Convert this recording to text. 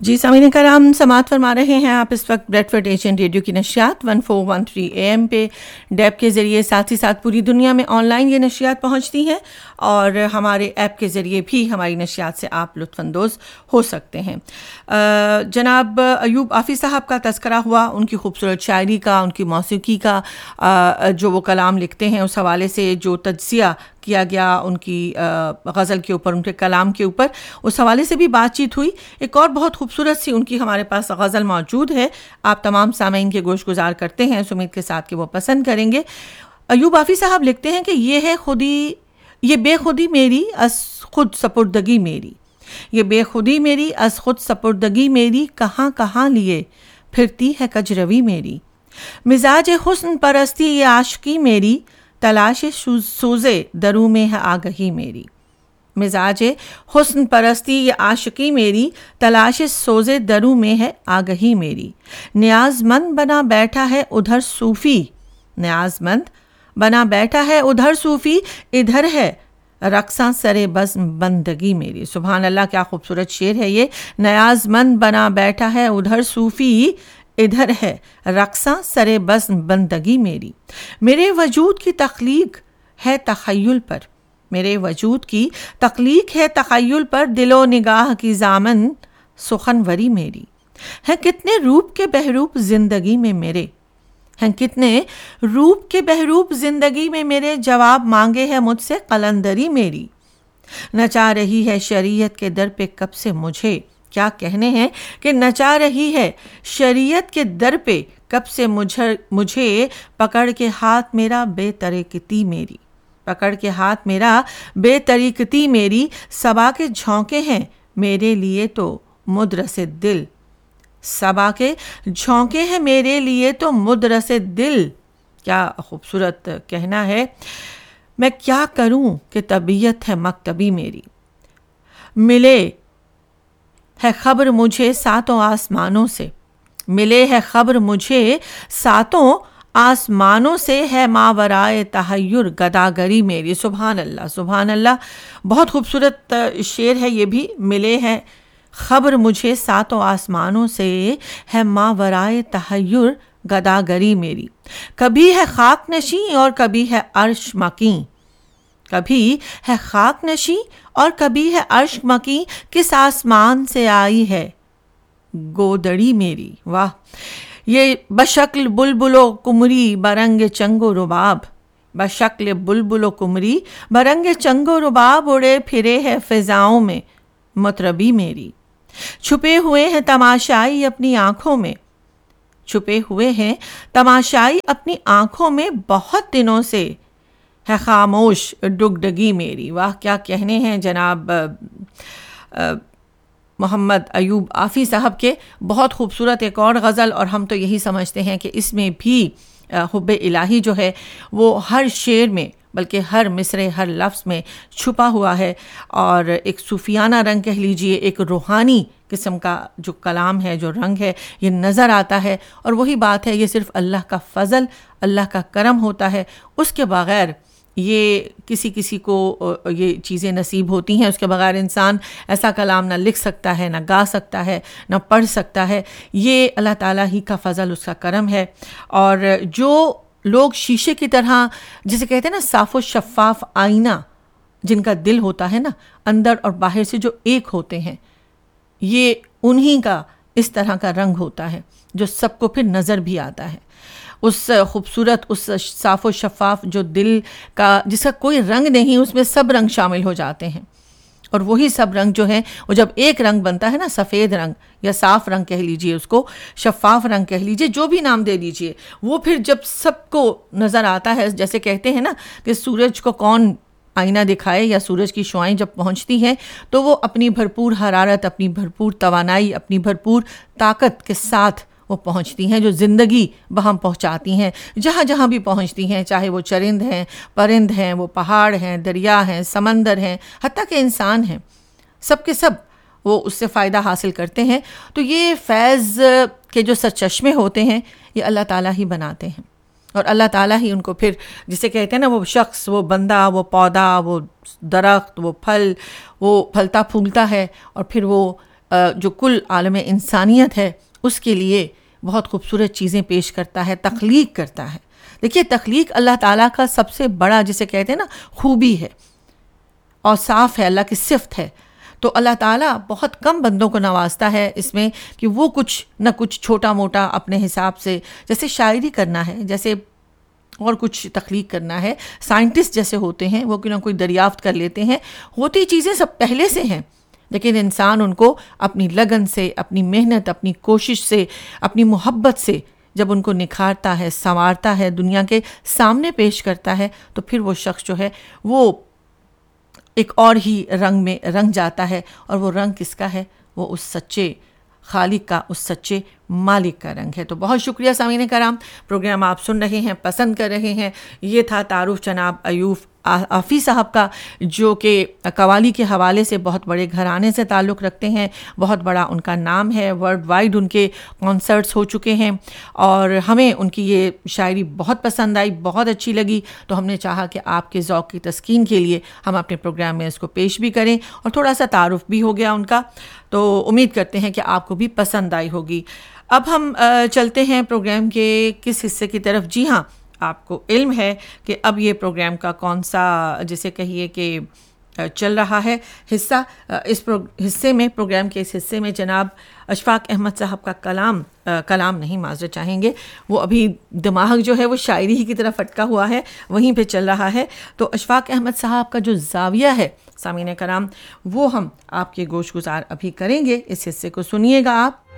जी सामीन कराम, समाअत फरमा रहे हैं आप इस वक्त ब्रेडफर्ड एशियन रेडियो की नशियात 1413 AM पे डैब के ज़रिए, साथ ही साथ पूरी दुनिया में ऑनलाइन ये नशियात पहुंचती हैं और हमारे ऐप के ज़रिए भी हमारी नशियात से आप लुत्फ़अंदोज़ हो सकते हैं। जनाब अयूब आफ़ी साहब का तज़किरा हुआ, उनकी खूबसूरत शायरी का, उनकी मौसीकी का, जो वो कलाम लिखते हैं उस हवाले से जो तज्ज़िया किया गया उनकी गज़ल के ऊपर, उनके कलाम के ऊपर, उस हवाले से भी बातचीत हुई। एक और बहुत खूबसूरत सी उनकी हमारे पास गज़ल मौजूद है, आप तमाम सामीन के गोश गुजार करते हैं इस उम्मीद के साथ कि वो पसंद करेंगे। अयूब आफ़ी साहब लिखते हैं कि ये बेखुदी मेरी अस खुद सपुर्दगी मेरी, ये बेखुदी मेरी अस खुद सपुर्दगी मेरी, कहाँ कहाँ लिए फिरती है कजरवी मेरी, मिजाज हुस्न परस्ती ये आशिकी मेरी, तलाश सूज़े दरू में है आगही मेरी, मिजाज हुस्न परस्ती ये आशिकी मेरी, तलाश सोज़े दरू में है आगही मेरी, नियाज़मंद बना बैठा है उधर सूफ़ी, नियाज़मंद बना बैठा है उधर सूफ़ी, इधर है रक्सा सरे बज़्म बंदगी मेरी। सुभान अल्लाह, क्या खूबसूरत शेर है ये। नियाज़मंद बना बैठा है उधर सूफ़ी, इधर है रक्सा सरे बज़्म बंदगी मेरी, मेरे वजूद की तख्लीक है तख़य्युल पर, मेरे वजूद की तख्लीक है तख़य्युल पर, दिलो निगाह की ज़ामन सुखनवरी मेरी, हैं कितने रूप के बहरूप ज़िंदगी में मेरे, हैं कितने रूप के बहरूप ज़िंदगी में मेरे, जवाब मांगे है मुझसे कलंदरी मेरी, नचा रही है शरीयत के दर पे कब से मुझे, क्या कहने हैं कि नचा रही है शरीयत के दर पे कब से मुझे, पकड़ के हाथ मेरा बेतरीकती मेरी, पकड़ के हाथ मेरा बेतरीकती मेरी, सबा के झोंके हैं मेरे लिए तो मुदरसे दिल, सबा के झोंके हैं मेरे लिए तो मुदरसे दिल, क्या खूबसूरत कहना है। मैं क्या करूं कि तबीयत है मकतबी मेरी, मिले है खबर मुझे सातों आसमानों से, मिले है खबर मुझे सातों आसमानों से, है मावराए तहय्युर गदागरी मेरी। सुभान अल्लाह, सुभान अल्लाह, बहुत खूबसूरत शेर है ये भी। मिले है खबर मुझे सातों आसमानों से, है मावराए तहय्युर गदागरी मेरी, कभी है खाक नशी और कभी है अर्श मकी, कभी है खाक नशी और कभी है अर्श मकी, किस आसमान से आई है गोदड़ी मेरी। वाह, ये बशक्ल बुलबुलो कुमरी बरंग चंगो रुबाब, बशक्ल बुलबुलो कुमरी बरंग चंगो रुबाब, उड़े फिरे है फिजाओं में मतरबी मेरी, छुपे हुए हैं तमाशाई अपनी आंखों में, छुपे हुए हैं तमाशाई अपनी आंखों में, बहुत दिनों से है खामोश डुगडगी मेरी। वाह, क्या कहने हैं जनाब मोहम्मद अयूब आफ़ी साहब के। बहुत खूबसूरत एक और गज़ल, और हम तो यही समझते हैं कि इसमें भी हुब्बे इलाही जो है वो हर शेर में, बल्कि हर मिसरे हर लफ्ज़ में छुपा हुआ है, और एक सूफियाना रंग कह लीजिए, एक रूहानी किस्म का जो कलाम है, जो रंग है, ये नज़र आता है। और वही बात है, ये सिर्फ़ अल्लाह का फ़ज़ल, अल्लाह का करम होता है, उसके बग़ैर ये किसी को ये चीज़ें नसीब होती हैं, उसके बगैर इंसान ऐसा कलाम ना लिख सकता है, ना गा सकता है, ना पढ़ सकता है। ये अल्लाह ताला ही का फ़ज़ल, उसका करम है। और जो लोग शीशे की तरह, जिसे कहते हैं ना साफ़ व शफ़ाफ़ आईना, जिनका दिल होता है ना, अंदर और बाहर से जो एक होते हैं, ये उन्हीं का इस तरह का रंग होता है जो सबको फिर नज़र भी आता है। उस खूबसूरत, उस साफ़ व शफ़ाफ़ जो दिल का, जिसका कोई रंग नहीं, उसमें सब रंग शामिल हो जाते हैं। और वही सब रंग जो है वो जब एक रंग बनता है ना, सफ़ेद रंग या साफ़ रंग कह लीजिए, उसको शफ़ाफ़ रंग कह लीजिए, जो भी नाम दे दीजिए, वो फिर जब सबको नज़र आता है, जैसे कहते हैं ना कि सूरज को कौन आईना दिखाए, या सूरज की शुआएं जब पहुंचती हैं तो वो अपनी भरपूर हरारत, अपनी भरपूर तवानाई, अपनी भरपूर ताकत के साथ वो पहुंचती हैं, जो ज़िंदगी वहाँ पहुंचाती हैं, जहाँ जहाँ भी पहुंचती हैं, चाहे वो चरिंद हैं, परिंद हैं, वो पहाड़ हैं, दरिया हैं, समंदर हैं, हत्ता के इंसान हैं, सब के सब वो उससे फ़ायदा हासिल करते हैं। तो ये फैज़ के जो सरचश्मे होते हैं, ये अल्लाह ताला ही बनाते हैं, और अल्लाह ताला ही उनको फिर, जिसे कहते हैं ना, वो शख्स, वो बंदा, वो पौधा, वो दरख्त, वो फल, वो फलता फूलता है, और फिर वो جو کل عالم انسانیت ہے اس کے لیے بہت خوبصورت چیزیں پیش کرتا ہے، تخلیق کرتا ہے. دیکھیے تخلیق اللہ تعالیٰ کا سب سے بڑا جسے کہتے ہیں نا خوبی ہے اور صاف ہے، اللہ کی صفت ہے. تو اللہ تعالیٰ بہت کم بندوں کو نوازتا ہے اس میں کہ وہ کچھ نہ کچھ چھوٹا موٹا اپنے حساب سے، جیسے شاعری کرنا ہے، جیسے اور کچھ تخلیق کرنا ہے. سائنٹسٹ جیسے ہوتے ہیں وہ کوئی نہ کوئی دریافت کر لیتے ہیں، ہوتی چیزیں سب پہلے سے ہیں، لیکن انسان ان کو اپنی لگن سے، اپنی محنت، اپنی کوشش سے، اپنی محبت سے جب ان کو نکھارتا ہے، سنوارتا ہے، دنیا کے سامنے پیش کرتا ہے، تو پھر وہ شخص جو ہے وہ ایک اور ہی رنگ میں رنگ جاتا ہے. اور وہ رنگ کس کا ہے؟ وہ اس سچے خالق کا، اس سچے مالک کا رنگ ہے. تو بہت شکریہ سامعین کرام، پروگرام آپ سن رہے ہیں، پسند کر رہے ہیں. یہ تھا تعارف جناب ایوب آفی صاحب کا، جو کہ قوالی کے حوالے سے بہت بڑے گھرانے سے تعلق رکھتے ہیں، بہت بڑا ان کا نام ہے، ورلڈ وائڈ ان کے کانسرٹس ہو چکے ہیں، اور ہمیں ان کی یہ شاعری بہت پسند آئی، بہت اچھی لگی. تو ہم نے چاہا کہ آپ کے ذوق کی تسکین کے لیے ہم اپنے پروگرام میں اس کو پیش بھی کریں، اور تھوڑا سا تعارف بھی ہو گیا ان کا. تو امید کرتے ہیں کہ آپ کو بھی پسند آئی ہوگی. اب ہم چلتے ہیں پروگرام کے کس حصے کی طرف. جی ہاں، آپ کو علم ہے کہ اب یہ پروگرام کا کون سا جسے کہیے کہ چل رہا ہے حصہ. اس حصے میں، پروگرام کے اس حصے میں جناب اشفاق احمد صاحب کا کلام نہیں، معذرت چاہیں گے، وہ ابھی دماغ جو ہے وہ شاعری ہی کی طرف اٹکا ہوا ہے، وہیں پہ چل رہا ہے. تو اشفاق احمد صاحب کا جو زاویہ ہے سامعین کرام، وہ ہم آپ کے گوش گزار ابھی کریں گے. اس حصے کو سنیے گا آپ.